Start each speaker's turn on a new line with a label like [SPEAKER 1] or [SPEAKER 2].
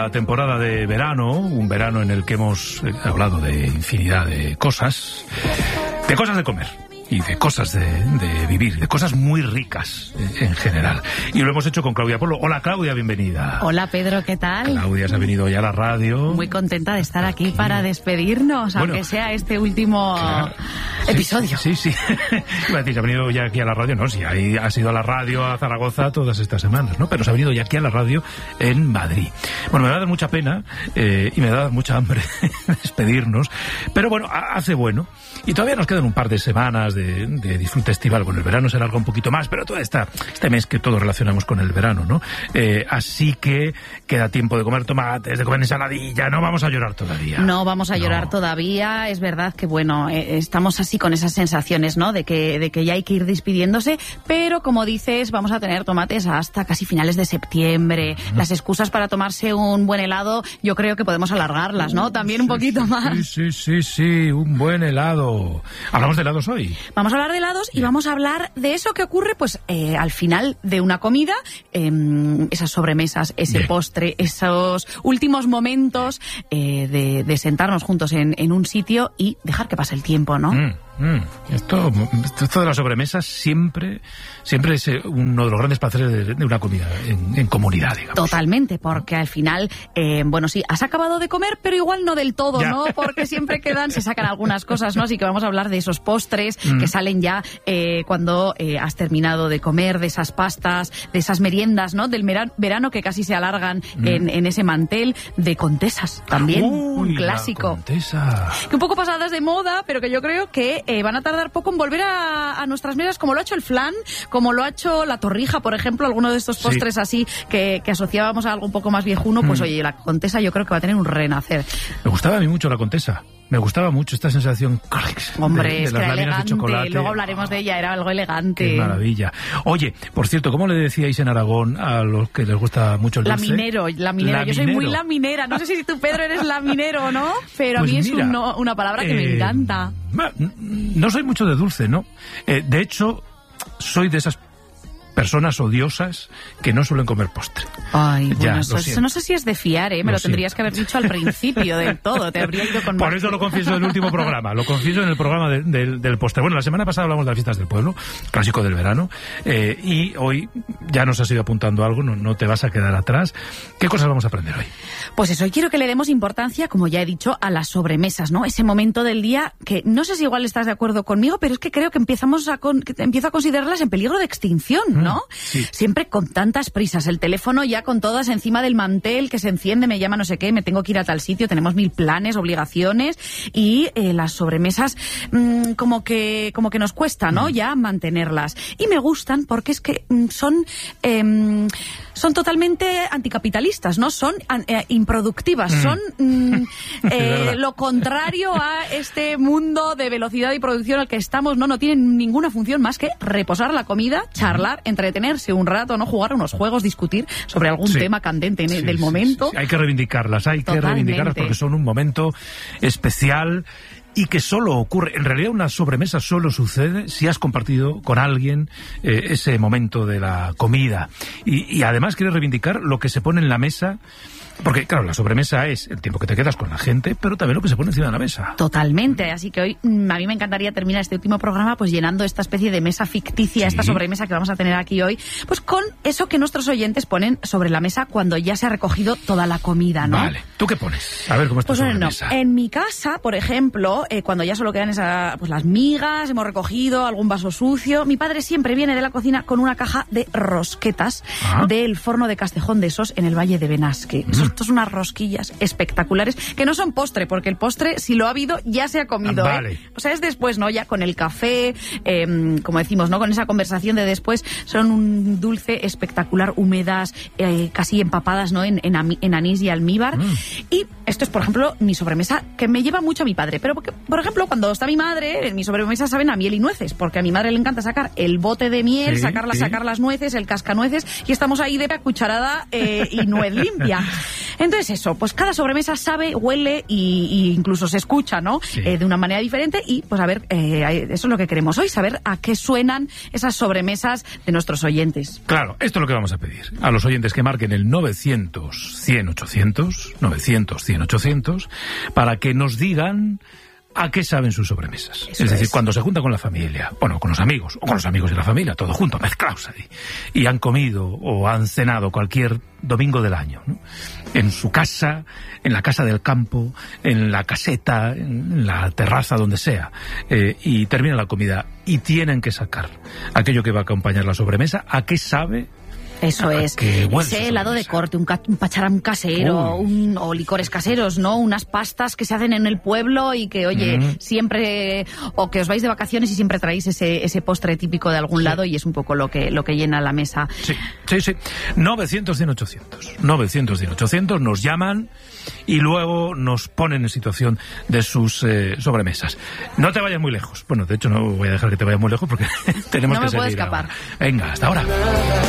[SPEAKER 1] La temporada de verano, un verano en el que hemos hablado de infinidad de cosas de comer y de cosas de vivir, de cosas muy ricas en general. Y lo hemos hecho con Claudia Polo. Hola Claudia, bienvenida.
[SPEAKER 2] Hola Pedro, ¿qué tal?
[SPEAKER 1] Claudia se ha venido ya a la radio.
[SPEAKER 2] Muy contenta de estar aquí para despedirnos, bueno, aunque sea este último episodio.
[SPEAKER 1] Sí. Iba a decir, se ha venido ya aquí a la radio, no, sí, ha sido a la radio a Zaragoza todas estas semanas, ¿no? Pero se ha venido ya aquí a la radio en Madrid. Bueno, me va a dar mucha pena y me da mucha hambre despedirnos, pero bueno, hace bueno. Y todavía nos quedan un par de semanas de disfrute estival. Bueno, el verano se alarga un poquito más, pero todo este mes que todos relacionamos con el verano, ¿no? Así que queda tiempo de comer tomates, de comer ensaladilla. No vamos a llorar todavía.
[SPEAKER 2] No vamos a llorar todavía. Es verdad que, bueno, estamos así con esas sensaciones, ¿no? De que ya hay que ir despidiéndose, pero como dices, vamos a tener tomates hasta casi finales de septiembre. Las excusas para tomarse un buen helado, yo creo que podemos alargarlas, ¿no? También un poquito más.
[SPEAKER 1] Sí, un buen helado. ¿Hablamos de helados hoy?
[SPEAKER 2] Vamos a hablar de helados y vamos a hablar de eso que ocurre pues al final de una comida, esas sobremesas, ese postre, esos últimos momentos de sentarnos juntos en un sitio y dejar que pase el tiempo, ¿no?
[SPEAKER 1] Esto de las sobremesas siempre es uno de los grandes placeres de una comida en comunidad, digamos.
[SPEAKER 2] Totalmente, porque al final, bueno, sí, has acabado de comer, pero igual no del todo, ¿no? Porque siempre se sacan algunas cosas, ¿no? Así que vamos a hablar de esos postres que salen ya cuando has terminado de comer, de esas pastas, de esas meriendas, ¿no? Del verano que casi se alargan en ese mantel, de contesas también, un clásico.
[SPEAKER 1] La contesa.
[SPEAKER 2] Que un poco pasadas de moda, pero que yo creo que van a tardar poco en volver a nuestras mesas, como lo ha hecho el flan, como lo ha hecho la torrija, por ejemplo, alguno de estos postres así que asociábamos a algo un poco más viejuno, pues oye, la contesa yo creo que va a tener un renacer.
[SPEAKER 1] Me gustaba a mí mucho la contesa. Me gustaba mucho esta sensación.
[SPEAKER 2] Hombre, es que era
[SPEAKER 1] elegante. De chocolate.
[SPEAKER 2] Luego hablaremos de ella, era algo elegante.
[SPEAKER 1] Qué maravilla. Oye, por cierto, ¿cómo le decíais en Aragón a los que les gusta mucho el dulce?
[SPEAKER 2] Laminero. Yo soy muy laminera. No sé si tú, Pedro, eres laminero o no, pero pues a mí es una palabra que me encanta.
[SPEAKER 1] No soy mucho de dulce, ¿no? De hecho, soy de esas personas odiosas que no suelen comer postre.
[SPEAKER 2] Ay, bueno, eso no sé si es de fiar, ¿eh? Me lo tendrías que haber dicho al principio del todo, te habría ido con...
[SPEAKER 1] Por eso lo confieso en el último programa, lo confieso en el programa del postre. Bueno, la semana pasada hablamos de las fiestas del pueblo, clásico del verano, y hoy ya nos has ido apuntando algo, no te vas a quedar atrás. ¿Qué cosas vamos a aprender hoy?
[SPEAKER 2] Pues eso, hoy quiero que le demos importancia, como ya he dicho, a las sobremesas, ¿no? Ese momento del día que no sé si igual estás de acuerdo conmigo, pero es que creo que empiezo a considerarlas en peligro de extinción, ¿no?
[SPEAKER 1] Sí.
[SPEAKER 2] Siempre con tantas prisas, el teléfono ya con todas encima del mantel, que se enciende, me llama no sé qué, me tengo que ir a tal sitio, tenemos 1000 planes, obligaciones, y las sobremesas como que nos cuesta, ¿no? Ya mantenerlas. Y me gustan porque es que son totalmente anticapitalistas, ¿no? Son improductivas, son lo contrario a este mundo de velocidad y producción al que estamos, ¿no? No tienen ninguna función más que reposar la comida, charlar, entretenerse un rato, ¿no? Jugar unos juegos, discutir sobre algún tema candente del momento.
[SPEAKER 1] Sí. Hay que reivindicarlas, porque son un momento especial y que solo ocurre, en realidad una sobremesa solo sucede si has compartido con alguien ese momento de la comida. Y además quiero reivindicar lo que se pone en la mesa. Porque, claro, la sobremesa es el tiempo que te quedas con la gente, pero también lo que se pone encima de la mesa.
[SPEAKER 2] Totalmente. Así que hoy a mí me encantaría terminar este último programa pues llenando esta especie de mesa ficticia, esta sobremesa que vamos a tener aquí hoy, pues con eso que nuestros oyentes ponen sobre la mesa cuando ya se ha recogido toda la comida, ¿no?
[SPEAKER 1] Vale. ¿Tú qué pones? A ver, ¿cómo es tu sobremesa?
[SPEAKER 2] No. En mi casa, por ejemplo, cuando ya solo quedan pues las migas, hemos recogido algún vaso sucio, mi padre siempre viene de la cocina con una caja de rosquetas del Forno de Castejón de Sos en el Valle de Benasque. Estos son unas rosquillas espectaculares, que no son postre, porque el postre, si lo ha habido, ya se ha comido.
[SPEAKER 1] Vale.
[SPEAKER 2] O sea, es después, ¿no? Ya con el café, como decimos, ¿no? Con esa conversación de después, son un dulce espectacular, húmedas, casi empapadas, ¿no? En anís y almíbar. Y esto es, por ejemplo, mi sobremesa, que me lleva mucho a mi padre. Pero, por ejemplo, cuando está mi madre, en mi sobremesa saben a miel y nueces, porque a mi madre le encanta sacar el bote de miel, sacar las nueces, el cascanueces, y estamos ahí de cucharada y nuez limpia. Entonces eso, pues cada sobremesa sabe, huele y incluso se escucha, ¿no?
[SPEAKER 1] Sí.
[SPEAKER 2] De una manera diferente y pues a ver, eso es lo que queremos hoy, saber a qué suenan esas sobremesas de nuestros oyentes.
[SPEAKER 1] Claro, esto es lo que vamos a pedir a los oyentes, que marquen el 900-100-800, 900-100-800, para que nos digan a qué saben sus sobremesas.
[SPEAKER 2] Eso
[SPEAKER 1] es decir, cuando se junta con la familia, bueno, con los amigos, o con los amigos de la familia, todo junto, mezclados ahí, y han comido o han cenado cualquier domingo del año, ¿no? En su casa, en la casa del campo, en la caseta, en la terraza, donde sea, y termina la comida y tienen que sacar aquello que va a acompañar la sobremesa, a qué sabe.
[SPEAKER 2] Eso es. Ese helado de corte, un pacharán casero, o licores caseros, ¿no? Unas pastas que se hacen en el pueblo y que, oye, siempre, o que os vais de vacaciones y siempre traéis ese postre típico de algún lado y es un poco lo que llena la mesa.
[SPEAKER 1] Sí. 900-100-800. 900-100-800 nos llaman y luego nos ponen en situación de sus sobremesas. No te vayas muy lejos. Bueno, de hecho no voy a dejar que te vayas muy lejos porque tenemos que seguir.
[SPEAKER 2] No me puedo escapar.
[SPEAKER 1] Ahora. Venga, hasta ahora.